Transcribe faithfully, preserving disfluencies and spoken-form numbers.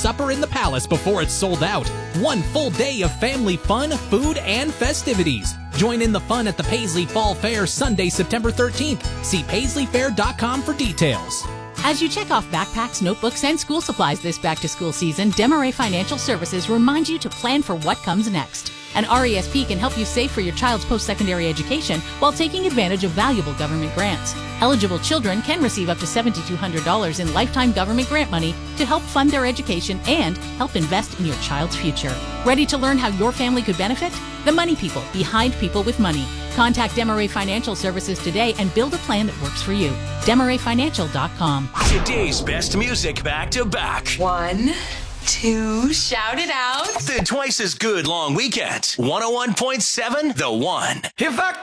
supper in the Palace before it's sold out. One full day of family fun, food, and festivities. Join in the fun at the Paisley Fall Fair Sunday, September thirteenth. See paisley fair dot com for details. As you check off backpacks, notebooks, and school supplies this back-to-school season, Desmarais Financial Services reminds you to plan for what comes next. An R E S P can help you save for your child's post-secondary education while taking advantage of valuable government grants. Eligible children can receive up to seven thousand two hundred dollars in lifetime government grant money to help fund their education and help invest in your child's future. Ready to learn how your family could benefit? The Money People, behind people with money. Contact Desmarais Financial Services today and build a plan that works for you. Desmarais Financial dot com. Today's best music back to back. One, two, shout it out. The Twice as Good long weekend. one oh one point seven The One. If I